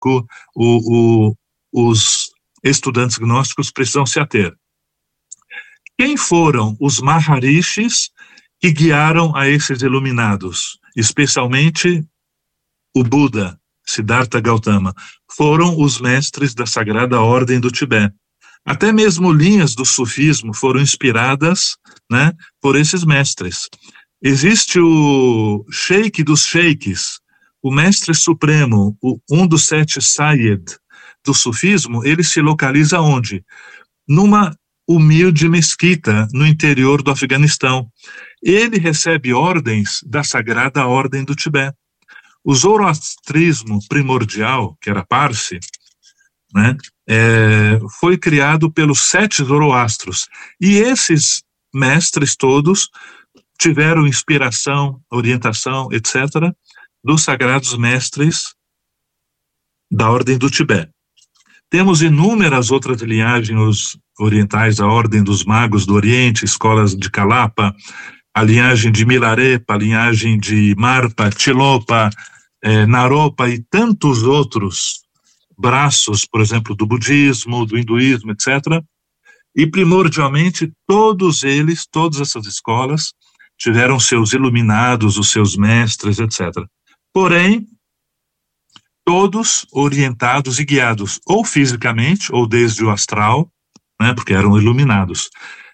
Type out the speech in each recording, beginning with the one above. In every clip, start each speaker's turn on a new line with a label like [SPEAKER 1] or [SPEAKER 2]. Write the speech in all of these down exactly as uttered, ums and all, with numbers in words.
[SPEAKER 1] o, o, os estudantes gnósticos precisam se ater. Quem foram os Maharishis que guiaram a esses iluminados, especialmente o Buda, Siddhartha Gautama? Foram os mestres da Sagrada Ordem do Tibete. Até mesmo linhas do sufismo foram inspiradas, né, por esses mestres. Existe o Sheikh dos Sheikhs, o mestre supremo, o, um dos sete Sayyid do sufismo. Ele se localiza onde? Numa humilde mesquita no interior do Afeganistão. Ele recebe ordens da Sagrada Ordem do Tibete. O zoroastrismo primordial, que era Parsi, né, é, foi criado pelos sete zoroastros. E esses mestres todos tiveram inspiração, orientação, etcétera, dos sagrados mestres da Ordem do Tibete. Temos inúmeras outras linhagens orientais, a Ordem dos Magos do Oriente, escolas de Kalapa, a linhagem de Milarepa, a linhagem de Marpa, Tilopa, eh, Naropa e tantos outros braços, por exemplo, do budismo, do hinduísmo, etcétera. E primordialmente todos eles, todas essas escolas, tiveram seus iluminados, os seus mestres, etcétera. Porém, todos orientados e guiados, ou fisicamente, ou desde o astral, né, porque eram iluminados,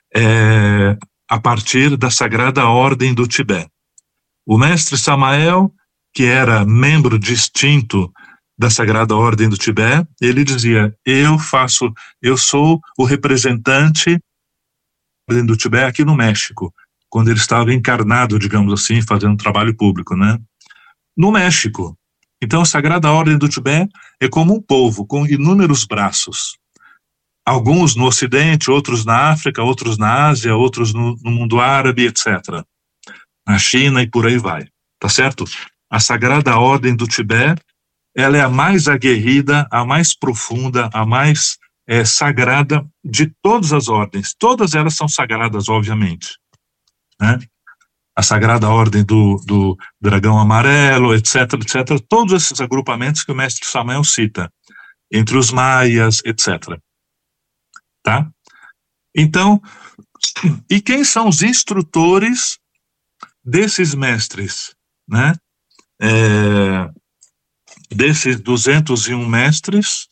[SPEAKER 1] é, a partir da Sagrada Ordem do Tibete. O mestre Samael, que era membro distinto da Sagrada Ordem do Tibete, ele dizia, eu faço, eu sou o representante da Ordem do Tibete aqui no México, quando ele estava encarnado, digamos assim, fazendo trabalho público, né? No México. Então, a Sagrada Ordem do Tibete é como um povo, com inúmeros braços. Alguns no Ocidente, outros na África, outros na Ásia, outros no, no mundo árabe, etcétera. Na China e por aí vai, tá certo? A Sagrada Ordem do Tibete, ela é a mais aguerrida, a mais profunda, a mais é, sagrada de todas as ordens. Todas elas são sagradas, obviamente, né? A Sagrada Ordem do, do Dragão Amarelo, etcétera, etcétera, todos esses agrupamentos que o mestre Samael cita, entre os maias, etcétera. Tá? Então, e quem são os instrutores desses mestres, né? É, desses duzentos e um mestres,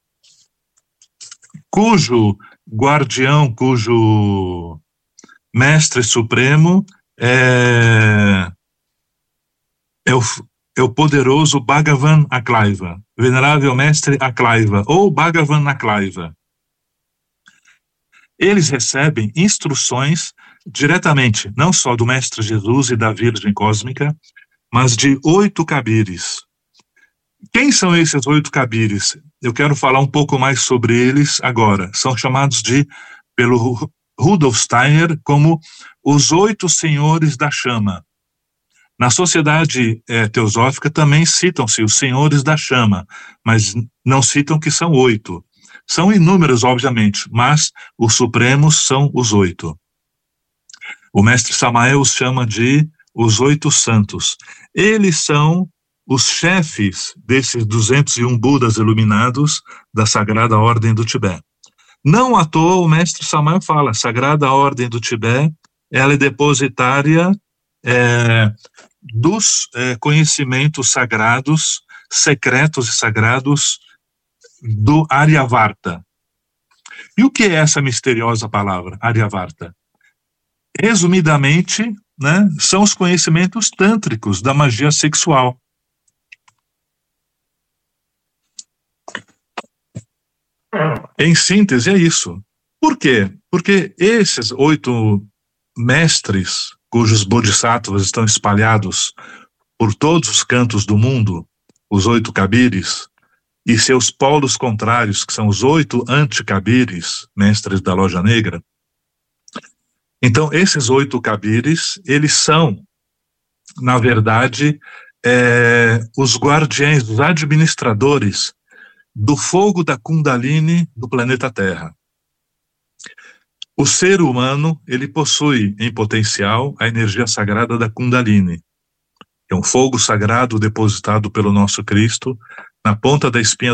[SPEAKER 1] cujo guardião, cujo mestre supremo é, é, o, é o poderoso Bhagavan Aklaiva, venerável mestre Aklaiva, ou Bhagavan Aklaiva. Eles recebem instruções diretamente, não só do mestre Jesus e da Virgem Cósmica, mas de oito cabires. Quem são esses oito cabires? Eu quero falar um pouco mais sobre eles agora. São chamados de, pelo Rudolf Steiner, como os oito senhores da chama. Na sociedade é, teosófica também citam-se os senhores da chama, mas não citam que são oito. São inúmeros, obviamente, mas os supremos são os oito. O mestre Samael os chama de os oito santos. Eles são os chefes desses duzentos e um Budas iluminados da Sagrada Ordem do Tibete. Não à toa o mestre Samael fala, a Sagrada Ordem do Tibete, ela é depositária é, dos é, conhecimentos sagrados, secretos e sagrados do Aryavarta. E o que é essa misteriosa palavra, Aryavarta? Resumidamente, né, são os conhecimentos tântricos da magia sexual. Em síntese, é isso. Por quê? Porque esses oito mestres, cujos bodhisattvas estão espalhados por todos os cantos do mundo, os oito cabires, e seus polos contrários, que são os oito anticabires, mestres da Loja Negra. Então, esses oito cabires, eles são, na verdade, é, os guardiães, os administradores do fogo da Kundalini do planeta Terra. O ser humano, ele possui em potencial a energia sagrada da Kundalini, que é um fogo sagrado depositado pelo nosso Cristo na ponta da espinha